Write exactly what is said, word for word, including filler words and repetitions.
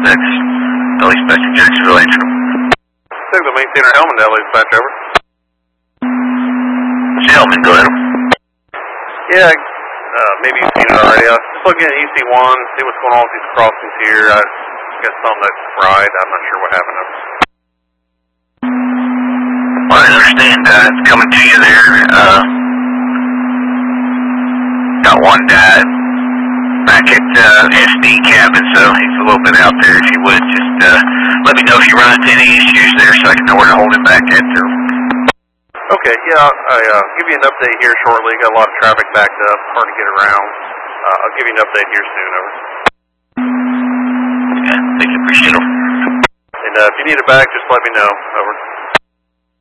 six, L E Spectre, Jacksonville, Angel. six, the maintainer Hellman, L E Spectre, over. Hellman, go ahead. Yeah, uh, maybe you've seen it already. I was just looking at E C one, see what's going on with these crossings here. I got some that's fried. I'm not sure what happened. Well, I understand uh, it's coming to you there. Uh, got one died back at uh, S D cabin, so he's a little bit out there. If you would, just uh, let me know if you run into any issues there so I can know where to hold him back at there. Okay, yeah, I'll uh, give you an update here shortly. Got a lot of traffic backed up, hard to get around. Uh, I'll give you an update here soon, over. Okay, thank you, appreciate it. And uh, if you need it back, just let me know, over.